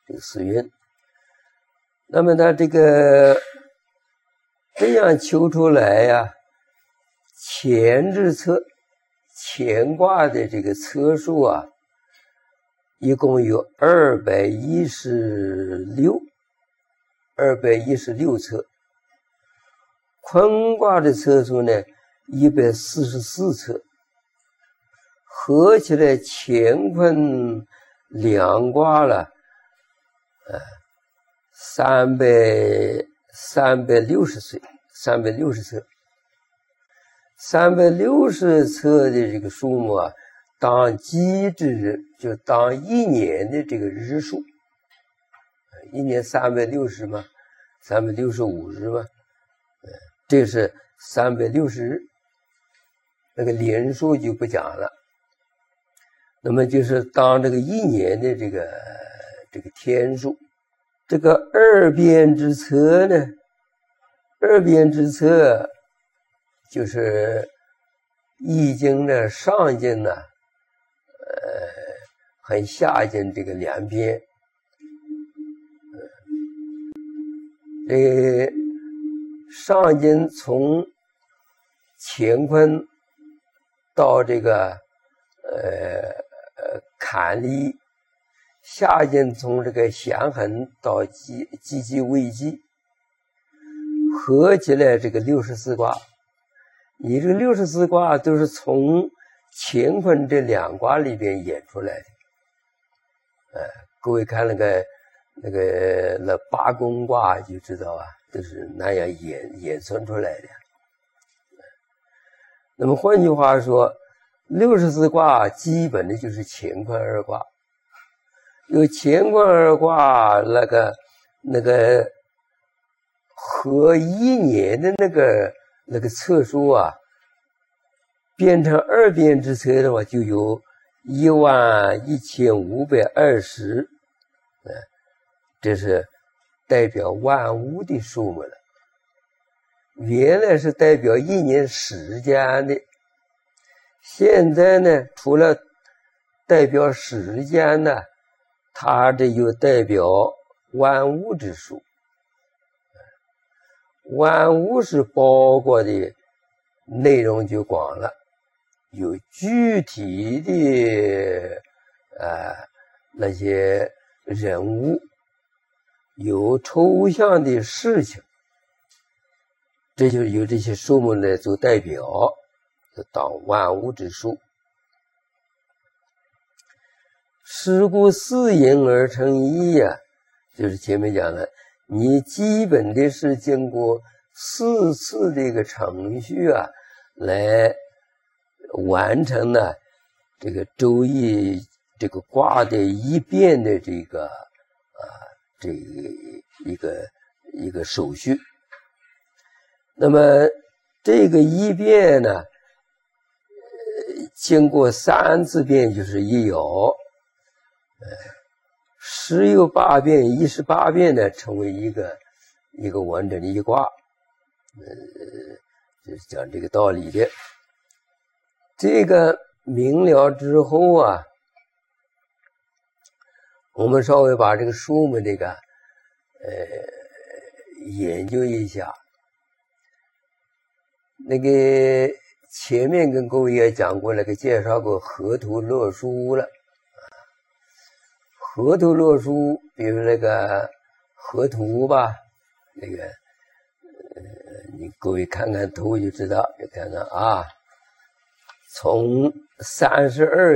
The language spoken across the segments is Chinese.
这个四运。那么它这个这样求出来呀，乾之册，乾卦的这个册数啊，一共有216册。坤卦的册数呢144册，合起来乾坤两卦了360册。360册的这个数目啊，当季之日，就当一年的这个日数。一年360嘛，365日嘛，这是360日。那个连数就不讲了。那么就是当这个一年的这个天数。这个二边之册呢，二边之册就是易经的上经呢，和下经这个两边。上经从乾坤到这个坎离，下经从这个咸衡到济济未济，合起来这个64卦。你这个64卦都是从乾坤这两卦里边演出来的。各位看那八宫卦就知道啊，都是那样演算出来的。那么换句话说，64卦基本的就是乾坤二卦。有乾坤二卦那个合一年的那个册数啊，变成二边之册的话，就有11520，这是代表万物的数目了。原来是代表一年时间的，现在呢，除了代表时间呢，它这又代表万物之数。万物是包括的内容就广了，有具体的那些人物，有抽象的事情，这就由这些数目来做代表，当万物之数。是故四应而成一呀，就是前面讲的，你基本的是经过4次这个程序啊，来完成了这个周易这个卦的一变的这个一个手续。那么这个一变呢，经过3次变就是一爻，10有8变，18变呢，成为一个完整的一卦。就是讲这个道理的。这个明了之后啊，我们稍微把这个数目这个研究一下。那个前面跟各位也讲过了，介绍过河图洛书了。河图洛书，比如那个河图吧，那个你各位看看图就知道，就看看啊，从32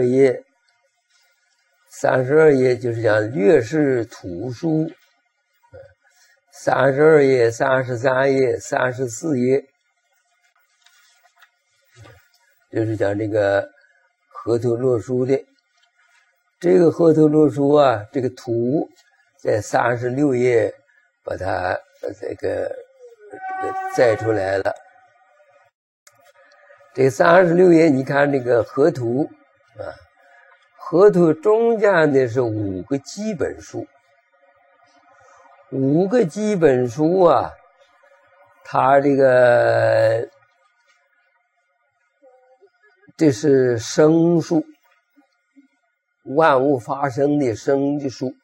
页就是讲略示图书，32页、33页、34页，就是讲这个河图洛书的。这个河图洛书啊，这个图在36页把它这个载出来了。这36页你看这个河图啊，河图中间的是5个基本数，5个基本数啊，它这是生数，万物发生的生的数。